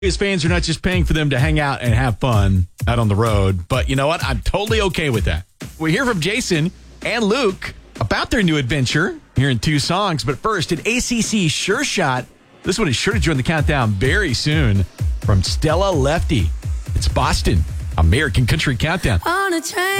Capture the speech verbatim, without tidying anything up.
His fans are not just paying for them to hang out and have fun out on the road, but you know what? I'm totally okay with that. We hear from Jason and Luke about their new adventure here in two songs. But first, an A C C Sure Shot. This one is sure to join the countdown very soon from Stella Lefty. It's Boston, American Country Countdown. On a train.